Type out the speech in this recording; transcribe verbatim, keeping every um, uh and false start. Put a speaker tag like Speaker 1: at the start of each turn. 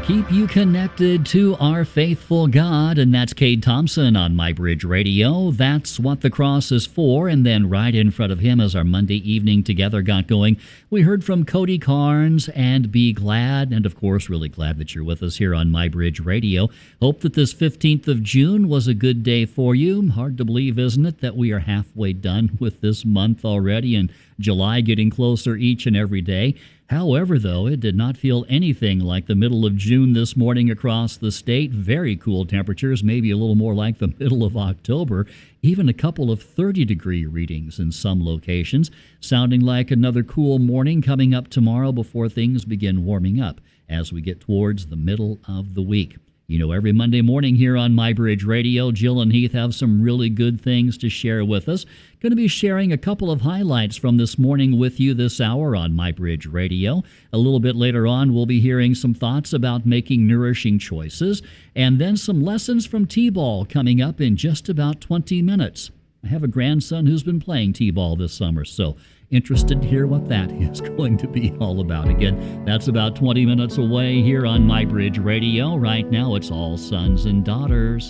Speaker 1: Keep you connected to our faithful God, and that's Cade Thompson on MyBridge Radio. That's what the cross is for, and then right in front of him as our Monday evening together got going, we heard from Cody Carnes and Be Glad, and of course, really glad that you're with us here on MyBridge Radio. Hope that this fifteenth of June was a good day for you. Hard to believe, isn't it, that we are halfway done with this month already, and July getting closer each and every day. However, though, it did not feel anything like the middle of June this morning across the state. Very cool temperatures, maybe a little more like the middle of October. Even a couple of thirty-degree readings in some locations, sounding like another cool morning coming up tomorrow before things begin warming up as we get towards the middle of the week. You know, every Monday morning here on MyBridge Radio, Jill and Heath have some really good things to share with us. Going to be sharing a couple of highlights from this morning with you this hour on MyBridge Radio. A little bit later on, we'll be hearing some thoughts about making nourishing choices, and then some lessons from T-ball coming up in just about twenty minutes. I have a grandson who's been playing T-ball this summer, so interested to hear what that is going to be all about. Again, that's about twenty minutes away here on MyBridge Radio. Right now, it's all sons and daughters.